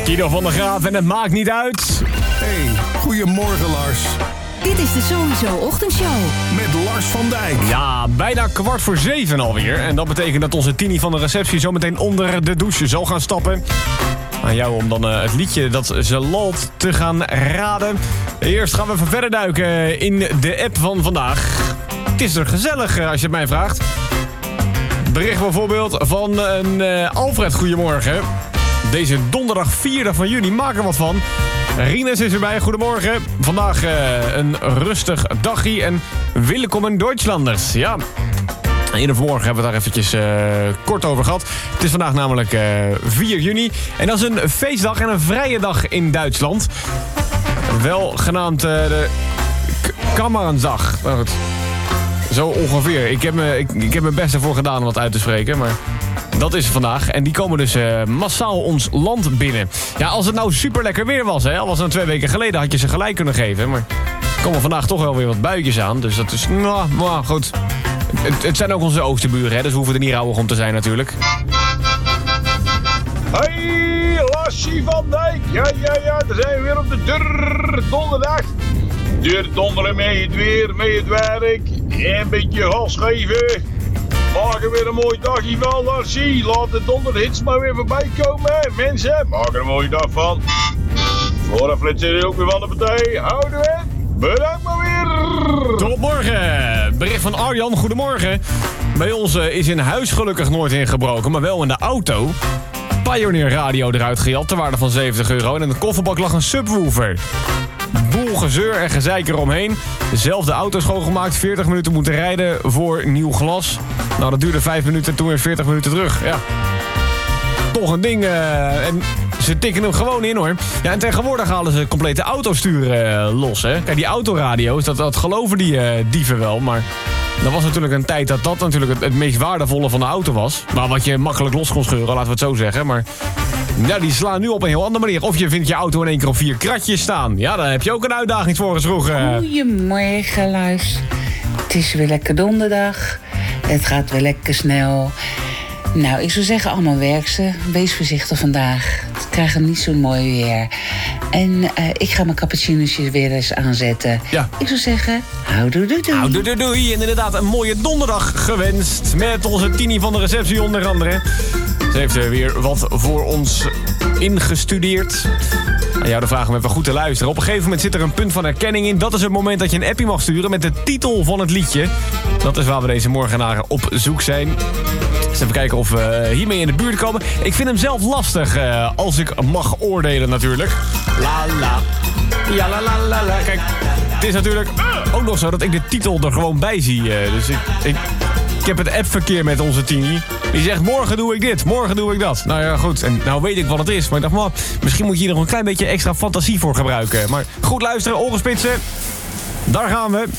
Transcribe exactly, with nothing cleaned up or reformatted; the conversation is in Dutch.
Guido van der Graaf en het maakt niet uit. Hey, goedemorgen Lars. Dit is de Sowieso Ochtendshow. Met Lars van Dijk. Ja, bijna kwart voor zeven alweer. En dat betekent dat onze Tini van de receptie zo meteen onder de douche zal gaan stappen. Aan jou om dan uh, het liedje dat ze lalt te gaan raden. Eerst gaan we even verder duiken in de app van vandaag. Het is er gezellig uh, als je het mij vraagt. Bericht bijvoorbeeld van een uh, Alfred, goedemorgen. Deze donderdag vierde van juni, maak er wat van. Rines is erbij, goedemorgen. Vandaag uh, een rustig dagje en welkom in Duitslanders. Ja, eerder vanmorgen hebben we het daar eventjes uh, kort over gehad. Het is vandaag namelijk uh, vier juni. En dat is een feestdag en een vrije dag in Duitsland. Wel genaamd uh, de K- Kammerensdag. Nou goed, zo ongeveer. Ik heb, me, ik, ik heb mijn best ervoor gedaan om dat uit te spreken, maar dat is vandaag. En die komen dus uh, massaal ons land binnen. Ja, als het nou super lekker weer was, hè, al was het nou twee weken geleden, had je ze gelijk kunnen geven. Maar er komen vandaag toch wel weer wat buitjes aan. Dus dat is, nou, nou goed. Het, het zijn ook onze oosterburen, hè, dus we hoeven er niet rouwig om te zijn natuurlijk. Hey, Lassie van Dijk. Ja, ja, ja, daar zijn we weer op de deur donderdag. Deur donderen met het weer, met het werk. En een beetje gas geven. Maak er weer een mooi dagje van, Lassie. Laat de donderhits maar weer voorbij komen. Mensen, maak er een mooie dag van. Voor een flitser ook weer van de partij. Houden we. Bedankt maar weer. Tot morgen. Bericht van Arjan, goedemorgen. Bij ons uh, is in huis gelukkig nooit ingebroken, maar wel in de auto. Pioneer radio eruit gejat, ter waarde van zeventig euro. En in de kofferbak lag een subwoofer. Boel gezeur en gezeik eromheen. Dezelfde auto schoongemaakt, veertig minuten moeten rijden voor nieuw glas. Nou, dat duurde vijf minuten en toen weer veertig minuten terug. Ja, toch een ding. Uh, en ze tikken hem gewoon in, hoor. Ja, en tegenwoordig halen ze complete autosturen uh, los, hè. Kijk, die autoradio's, dat, dat geloven die uh, dieven wel, maar er was natuurlijk een tijd dat dat natuurlijk het, het meest waardevolle van de auto was. Maar wat je makkelijk los kon scheuren, laten we het zo zeggen. Maar ja, die slaan nu op een heel andere manier. Of je vindt je auto in één keer op vier kratjes staan. Ja, daar heb je ook een uitdaging voor eens vroeg. Uh. Goedemorgen, Luis. Het is weer lekker donderdag. Het gaat weer lekker snel. Nou, ik zou zeggen, allemaal werksen. Wees voorzichtig vandaag. We krijgen niet zo'n mooi weer. En uh, ik ga mijn cappuccino'tjes weer eens aanzetten. Ja. Ik zou zeggen, houdoe doei doei. Houdoe doei doei. En inderdaad een mooie donderdag gewenst. Met onze Tini van de receptie onder andere. Ze heeft er weer wat voor ons ingestudeerd. Aan jou de vraag om even goed te luisteren. Op een gegeven moment zit er een punt van herkenning in. Dat is het moment dat je een appie mag sturen met de titel van het liedje. Dat is waar we deze morgen naar op zoek zijn. Dus even kijken of we hiermee in de buurt komen. Ik vind hem zelf lastig, uh, als ik mag oordelen natuurlijk. La la. Ja la la la la. Kijk, het is natuurlijk uh, ook nog zo dat ik de titel er gewoon bij zie. Uh, dus ik, ik, ik heb het appverkeer met onze Tini. Die zegt, morgen doe ik dit, morgen doe ik dat. Nou ja, goed. En nou weet ik wat het is. Maar ik dacht, man, misschien moet je hier nog een klein beetje extra fantasie voor gebruiken. Maar goed luisteren, oren spitsen. Daar gaan we.